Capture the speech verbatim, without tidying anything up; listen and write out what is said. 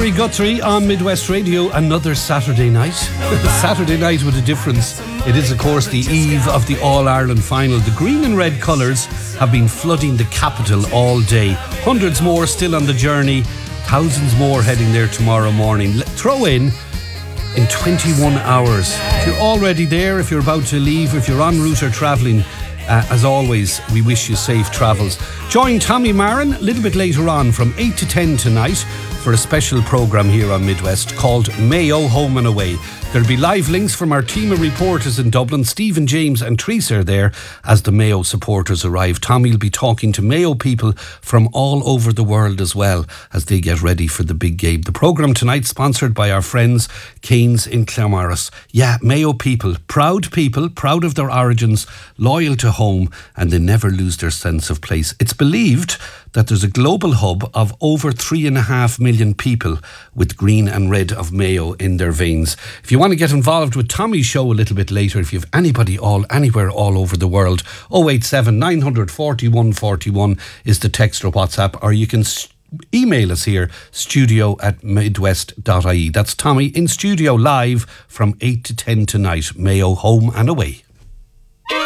Tommy Guthrie on Midwest Radio. Another Saturday night. Saturday night with a difference. It is, of course, the eve of the All-Ireland final. The green and red colours have been flooding the capital all day. Hundreds more still on the journey. Thousands more heading there tomorrow morning. Throw in in twenty-one hours. If you're already there, if you're about to leave, if you're en route or travelling, Uh, as always, we wish you safe travels. Join Tommy Marin a little bit later on from eight to ten tonight for a special programme here on Midwest called Mayo Home and Away. There'll be live links from our team of reporters in Dublin. Stephen, James and Teresa are there as the Mayo supporters arrive. Tommy will be talking to Mayo people from all over the world as well as they get ready for the big game. The programme tonight sponsored by our friends Keynes in Claremorris. Yeah, Mayo people, proud people, proud of their origins, loyal to home, and they never lose their sense of place. It's believed that there's a global hub of over three and a half million people with green and red of Mayo in their veins. If you want to get involved with Tommy's show a little bit later, if you have anybody all anywhere all over the world, oh eight seven nine four one four one is the text or WhatsApp, or you can email us here, studio at midwest dot I E. That's Tommy in studio live from eight to ten tonight. Mayo Home and Away.